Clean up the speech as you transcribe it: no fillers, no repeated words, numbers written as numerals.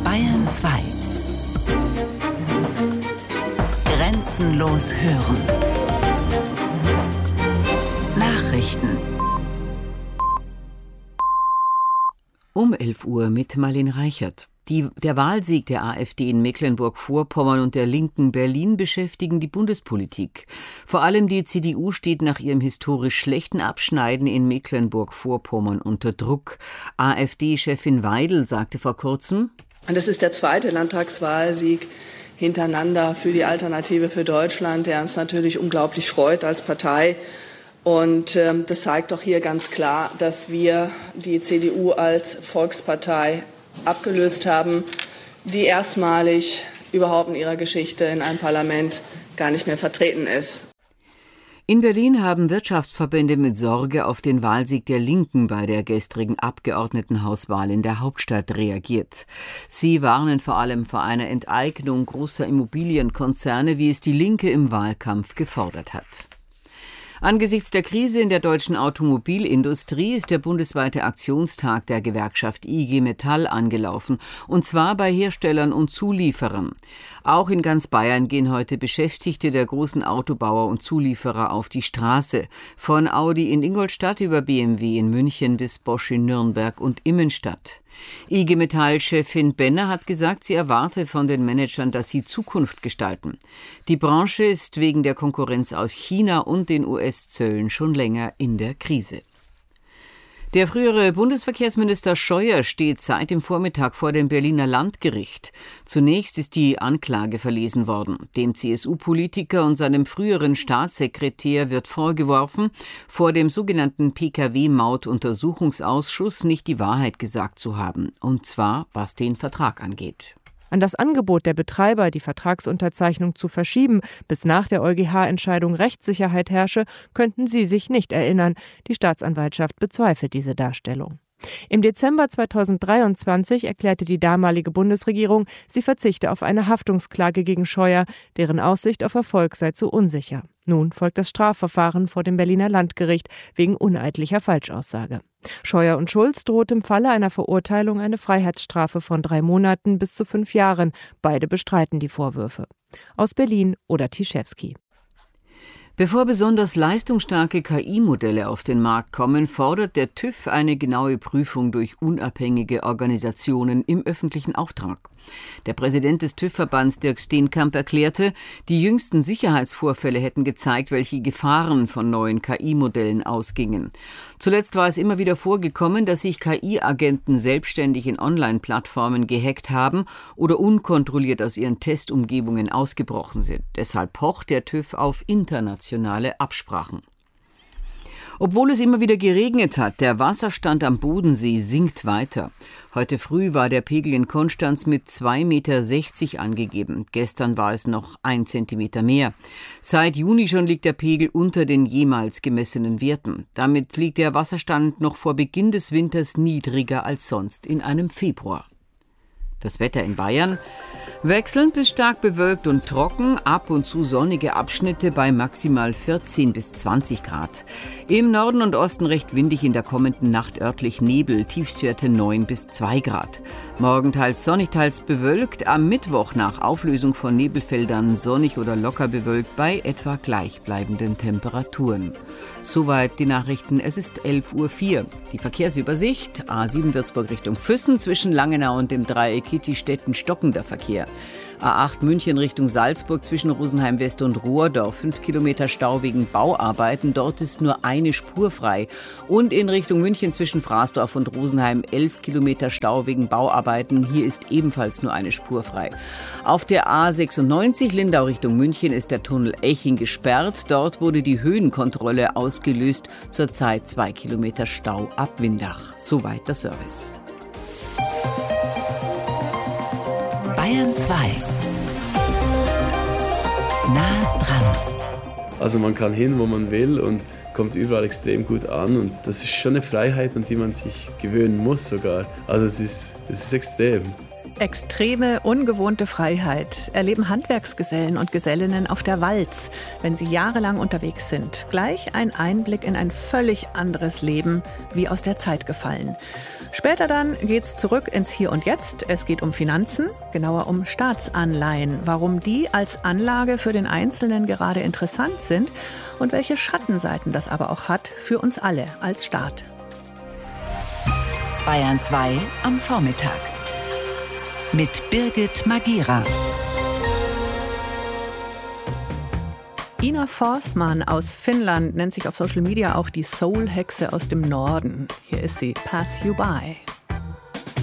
Bayern 2. Grenzenlos hören. Nachrichten. Um 11 Uhr mit Marlene Reichert. Der Wahlsieg der AfD in Mecklenburg-Vorpommern und der Linken Berlin beschäftigen die Bundespolitik. Vor allem die CDU steht nach ihrem historisch schlechten Abschneiden in Mecklenburg-Vorpommern unter Druck. AfD-Chefin Weidel sagte vor kurzem: Und es ist der zweite Landtagswahlsieg hintereinander für die Alternative für Deutschland, der uns natürlich unglaublich freut als Partei. Und das zeigt doch hier ganz klar, dass wir die CDU als Volkspartei abgelöst haben, die erstmalig überhaupt in ihrer Geschichte in einem Parlament gar nicht mehr vertreten ist. In Berlin haben Wirtschaftsverbände mit Sorge auf den Wahlsieg der Linken bei der gestrigen Abgeordnetenhauswahl in der Hauptstadt reagiert. Sie warnen vor allem vor einer Enteignung großer Immobilienkonzerne, wie es die Linke im Wahlkampf gefordert hat. Angesichts der Krise in der deutschen Automobilindustrie ist der bundesweite Aktionstag der Gewerkschaft IG Metall angelaufen, und zwar bei Herstellern und Zulieferern. Auch in ganz Bayern gehen heute Beschäftigte der großen Autobauer und Zulieferer auf die Straße. Von Audi in Ingolstadt über BMW in München bis Bosch in Nürnberg und Immenstadt. IG Metall-Chefin Benner hat gesagt, sie erwarte von den Managern, dass sie Zukunft gestalten. Die Branche ist wegen der Konkurrenz aus China und den US-Zöllen schon länger in der Krise. Der frühere Bundesverkehrsminister Scheuer steht seit dem Vormittag vor dem Berliner Landgericht. Zunächst ist die Anklage verlesen worden. Dem CSU-Politiker und seinem früheren Staatssekretär wird vorgeworfen, vor dem sogenannten PKW-Maut-Untersuchungsausschuss nicht die Wahrheit gesagt zu haben. Und zwar, was den Vertrag angeht. An das Angebot der Betreiber, die Vertragsunterzeichnung zu verschieben, bis nach der EuGH-Entscheidung Rechtssicherheit herrsche, könnten sie sich nicht erinnern. Die Staatsanwaltschaft bezweifelt diese Darstellung. Im Dezember 2023 erklärte die damalige Bundesregierung, sie verzichte auf eine Haftungsklage gegen Scheuer, deren Aussicht auf Erfolg sei zu unsicher. Nun folgt das Strafverfahren vor dem Berliner Landgericht wegen uneidlicher Falschaussage. Scheuer und Schulz droht im Falle einer Verurteilung eine Freiheitsstrafe von 3 Monaten bis zu 5 Jahren. Beide bestreiten die Vorwürfe. Aus Berlin Oda Tischewski. Bevor besonders leistungsstarke KI-Modelle auf den Markt kommen, fordert der TÜV eine genaue Prüfung durch unabhängige Organisationen im öffentlichen Auftrag. Der Präsident des TÜV-Verbands Dirk Steenkamp erklärte, die jüngsten Sicherheitsvorfälle hätten gezeigt, welche Gefahren von neuen KI-Modellen ausgingen. Zuletzt war es immer wieder vorgekommen, dass sich KI-Agenten selbstständig in Online-Plattformen gehackt haben oder unkontrolliert aus ihren Testumgebungen ausgebrochen sind. Deshalb pocht der TÜV auf internationale Absprachen. Obwohl es immer wieder geregnet hat, der Wasserstand am Bodensee sinkt weiter. Heute früh war der Pegel in Konstanz mit 2,60 Meter angegeben. Gestern war es noch 1 Zentimeter mehr. Seit Juni schon liegt der Pegel unter den jemals gemessenen Werten. Damit liegt der Wasserstand noch vor Beginn des Winters niedriger als sonst in einem Februar. Das Wetter in Bayern: wechselnd bis stark bewölkt und trocken, ab und zu sonnige Abschnitte bei maximal 14 bis 20 Grad. Im Norden und Osten recht windig, in der kommenden Nacht örtlich Nebel, Tiefstwerte 9 bis 2 Grad. Morgen teils sonnig, teils bewölkt, am Mittwoch nach Auflösung von Nebelfeldern sonnig oder locker bewölkt bei etwa gleichbleibenden Temperaturen. Soweit die Nachrichten, es ist 11:04 Uhr. Die Verkehrsübersicht: A7 Würzburg Richtung Füssen, zwischen Langenau und dem Dreieck Kitti-Stetten stockender Verkehr. A8 München Richtung Salzburg, zwischen Rosenheim West und Rohrdorf 5 Kilometer Stau wegen Bauarbeiten, dort ist nur eine Spur frei. Und in Richtung München zwischen Fraßdorf und Rosenheim 11 Kilometer Stau wegen Bauarbeiten, hier ist ebenfalls nur eine Spur frei. Auf der A96 Lindau Richtung München ist der Tunnel Eching gesperrt, dort wurde die Höhenkontrolle ausgelöst, zurzeit 2 Kilometer Stau ab Windach. Soweit der Service. Bayern 2. Nah dran. Also man kann hin, wo man will und kommt überall extrem gut an. Und das ist schon eine Freiheit, an die man sich gewöhnen muss sogar. Also es ist extrem. Extreme, ungewohnte Freiheit erleben Handwerksgesellen und Gesellinnen auf der Walz, wenn sie jahrelang unterwegs sind. Gleich ein Einblick in ein völlig anderes Leben, wie aus der Zeit gefallen. Später dann geht's zurück ins Hier und Jetzt. Es geht um Finanzen, genauer um Staatsanleihen, warum die als Anlage für den Einzelnen gerade interessant sind und welche Schattenseiten das aber auch hat für uns alle als Staat. Bayern 2 am Vormittag. Mit Birgit Magira. Ina Forsman aus Finnland nennt sich auf Social Media auch die Soul-Hexe aus dem Norden. Hier ist sie, Pass You By.